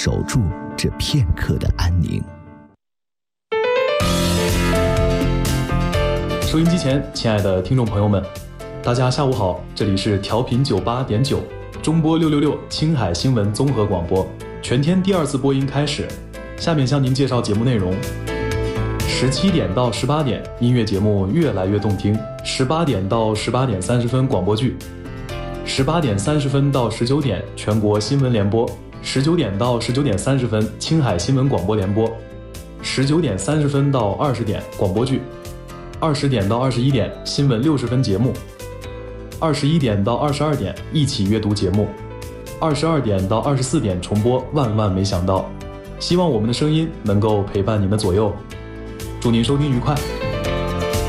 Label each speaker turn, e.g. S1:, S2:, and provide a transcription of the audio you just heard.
S1: 守住这片刻的安宁。
S2: 收音机前，亲爱的听众朋友们，大家下午好，这里是调频98.9，中波666青海新闻综合广播，全天第2次播音开始。下面向您介绍节目内容：17点到18点，音乐节目越来越动听；18点到18点30分，广播剧；18点30分到19点，全国新闻联播；19点到19点30分，青海新闻广播联播；19点30分到20点，广播剧；20点到21点，新闻60分节目；21点到22点，一起阅读节目；22点到24点，重播《万万没想到》。希望我们的声音能够陪伴您的左右，祝您收听愉快。